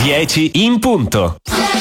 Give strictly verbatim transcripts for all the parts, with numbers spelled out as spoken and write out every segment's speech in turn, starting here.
dieci in punto.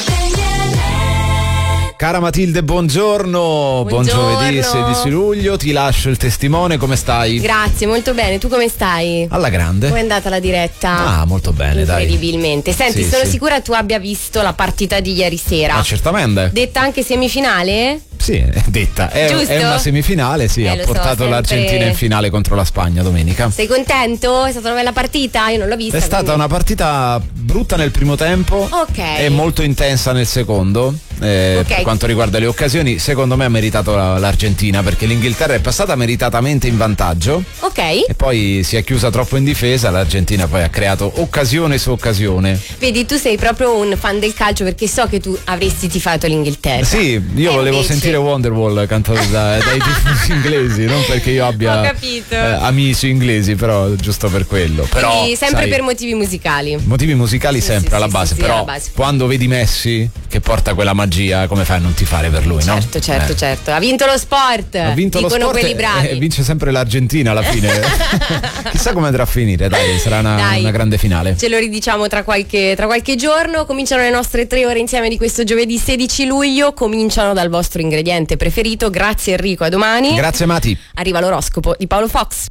Cara Matilde, buongiorno. Buon giovedì sedici luglio, ti lascio il testimone, come stai? Grazie, molto bene. Tu come stai? Alla grande. Come è andata la diretta? Ah, molto bene, dai. Incredibilmente. Senti, Sì, sono sì. sicura tu abbia visto la partita di ieri sera. Ah, certamente. Detta anche semifinale? Sì, è detta. È, Giusto? è una semifinale, sì, Eh, ha lo so, portato sempre- l'Argentina in finale contro la Spagna domenica. Sei contento? È stata una bella partita? Io non l'ho vista. È stata quindi- una partita brutta nel primo tempo Ok. e molto intensa nel secondo. Eh, Ok. Per quanto riguarda le occasioni, secondo me ha meritato la- l'Argentina, perché l'Inghilterra è passata meritatamente in vantaggio Ok. e poi si è chiusa troppo in difesa. L'Argentina poi ha creato occasione su occasione. Vedi, tu sei proprio un fan del calcio, perché so che tu avresti tifato l'Inghilterra. Sì, io E volevo invece- sentire Wonderwall cantato da- dai tifosi inglesi, non perché io abbia Ho capito. eh, amici inglesi, però giusto per quello. Però, Quindi sempre sai, per motivi musicali. motivi musicali Sì, sempre sì, alla sì, base, sì, però alla base. quando vedi Messi che porta quella magia, come fai a non tifare per lui, no? Certo, certo, Eh. certo. Ha vinto lo sport. Ha vinto lo dicono sport quelli e- bravi. e vince sempre l'Argentina alla fine. Chissà come andrà a finire, dai, sarà una, Dai. una grande finale. Ce lo ridiciamo tra qualche, tra qualche giorno. Cominciano le nostre tre ore insieme di questo giovedì sedici luglio. Cominciano dal vostro ingrediente preferito. Grazie Enrico, a domani. Grazie Mati. Arriva l'oroscopo di Paolo Fox.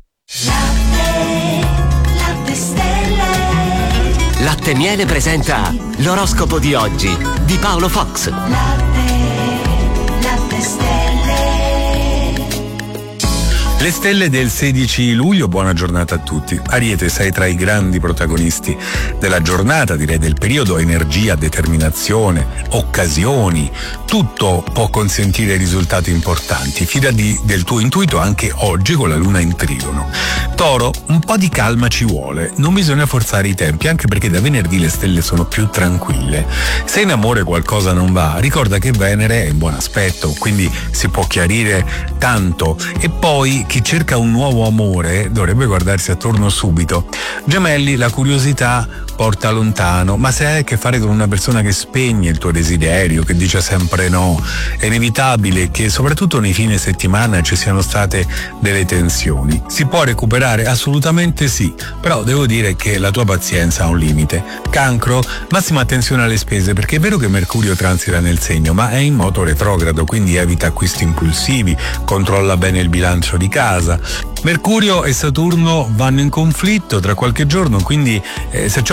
Latte Miele presenta l'oroscopo di oggi di Paolo Fox. Le stelle del sedici luglio, buona giornata a tutti. Ariete, sei tra i grandi protagonisti della giornata, direi del periodo, energia, determinazione, occasioni, tutto può consentire risultati importanti. Fidati del tuo intuito anche oggi con la luna in trigono. Toro, un po' di calma ci vuole, non bisogna forzare i tempi, anche perché da venerdì le stelle sono più tranquille. Se in amore qualcosa non va, ricorda che Venere è in buon aspetto, quindi si può chiarire tanto. E poi chi cerca un nuovo amore dovrebbe guardarsi attorno subito. Gemelli, la curiosità porta lontano, ma se hai a che fare con una persona che spegne il tuo desiderio, che dice sempre no, è inevitabile che soprattutto nei fine settimana ci siano state delle tensioni. Si può recuperare? Assolutamente sì, però devo dire che la tua pazienza ha un limite. Cancro, massima attenzione alle spese, perché è vero che Mercurio transita nel segno, ma è in moto retrogrado, quindi evita acquisti impulsivi, controlla bene il bilancio di casa. Mercurio e Saturno vanno in conflitto tra qualche giorno, quindi eh, se c'è